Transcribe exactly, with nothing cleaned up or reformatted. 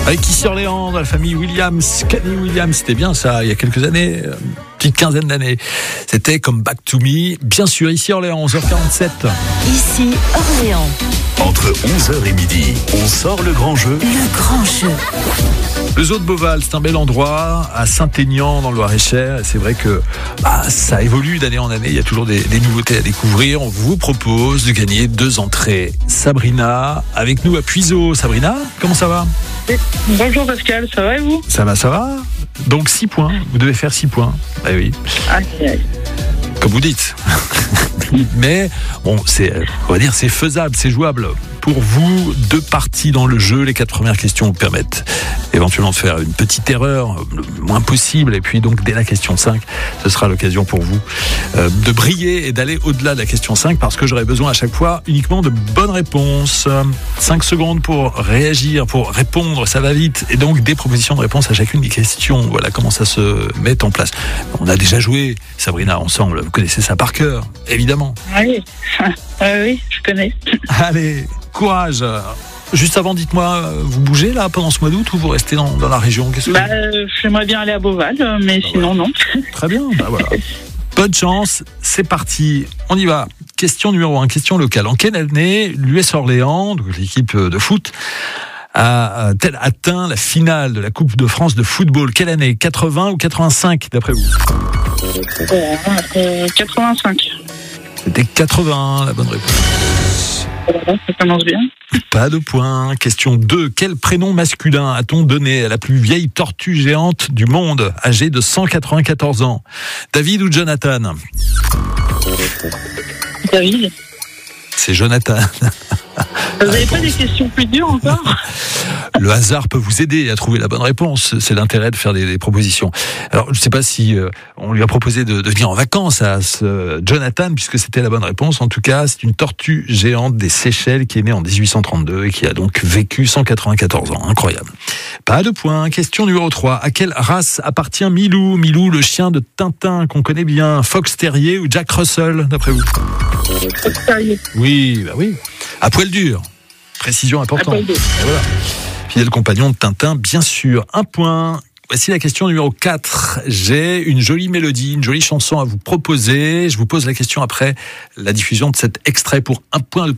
Avec Ici Orléans, dans la famille Williams, Kenny Williams, c'était bien ça, il y a quelques années, une petite quinzaine d'années. C'était comme Back to Me, bien sûr, Ici Orléans, onze heures quarante-sept. Ici Orléans. Entre onze heures et midi, on sort le grand jeu. Le grand jeu. Le zoo de Beauval, c'est un bel endroit, à Saint-Aignan, dans le Loir-et-Cher. Et c'est vrai que bah, ça évolue d'année en année, il y a toujours des, des nouveautés à découvrir. On vous propose de gagner deux entrées. Sabrina, avec nous à Puiseaux. Sabrina, comment ça va ? Bonjour Pascal, ça va et vous ? Ça va, ça va. Donc six points, vous devez faire six points. Ah oui. Aïe, aïe. Comme vous dites. Mais bon, c'est, on va dire, c'est faisable, c'est jouable. Pour vous, deux parties dans le jeu. Les quatre premières questions vous permettent éventuellement de faire une petite erreur, le moins possible. Et puis donc, dès la question cinq, ce sera l'occasion pour vous euh, de briller et d'aller au-delà de la question cinq, parce que j'aurai besoin à chaque fois uniquement de bonnes réponses. cinq secondes pour réagir, pour répondre, ça va vite. Et donc, des propositions de réponse à chacune des questions. Voilà comment ça se met en place. On a déjà joué, Sabrina, ensemble. Vous connaissez ça par cœur, évidemment. Oui, euh, oui, je connais. Allez, courage. Juste avant, dites-moi, vous bougez là pendant ce mois d'août ou vous restez dans, dans la région ? Qu'est-ce que... Bah, euh, j'aimerais bien aller à Beauval, mais Ah sinon ouais. non. Très bien, bah voilà. Bonne chance, c'est parti, on y va. Question numéro un, question locale. En quelle année l'U S Orléans, donc l'équipe de foot, a-t-elle atteint la finale de la Coupe de France de football ? Quelle année ? quatre-vingts ou quatre-vingt-cinq d'après vous ? Euh, euh, quatre-vingt-cinq. C'était quatre-vingts, la bonne réponse. Voilà, ça commence bien. Pas de points. Question deux. Quel prénom masculin a-t-on donné à la plus vieille tortue géante du monde, âgée de cent quatre-vingt-quatorze ans ? David ou Jonathan ? David, C'est Jonathan. vous n'avez pas des questions plus dures encore ? Le hasard peut vous aider à trouver la bonne réponse. C'est l'intérêt de faire des, des propositions. Alors, je ne sais pas si euh, on lui a proposé de, de venir en vacances à ce Jonathan, puisque c'était la bonne réponse. En tout cas, c'est une tortue géante des Seychelles qui est née en dix-huit cent trente-deux et qui a donc vécu cent quatre-vingt-quatorze ans. Incroyable. Pas de points. Question numéro trois. À quelle race appartient Milou ? Milou, le chien de Tintin qu'on connaît bien. Fox Terrier ou Jack Russell, d'après vous ? Sérieux. Oui, bah oui. À poil dur. Précision importante. À poil dur. Et voilà. Fidèle compagnon de Tintin, bien sûr. Un point. Voici la question numéro quatre. J'ai une jolie mélodie, une jolie chanson à vous proposer. Je vous pose la question après la diffusion de cet extrait pour un point de